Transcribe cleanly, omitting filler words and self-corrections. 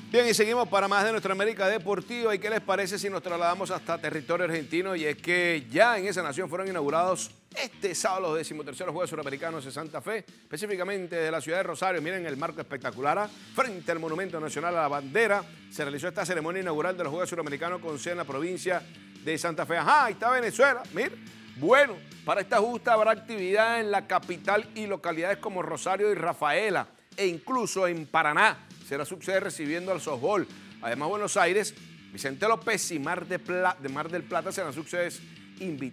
Bien, y seguimos para más de nuestra América Deportiva. ¿Y qué les parece si nos trasladamos hasta territorio argentino? Y es que ya en esa nación fueron inaugurados este sábado los 13º Juegos Suramericanos de Santa Fe, específicamente de la ciudad de Rosario. Miren el marco espectacular. Frente al Monumento Nacional a la Bandera se realizó esta ceremonia inaugural de los Juegos Suramericanos con sede en la provincia de Santa Fe. Ajá, ahí está Venezuela, miren. Bueno, para esta justa habrá actividad en la capital y localidades como Rosario y Rafaela, e incluso en Paraná será subsede recibiendo al softball. Además, Buenos Aires, Vicente López y Mar del Plata serán subsedes invitados.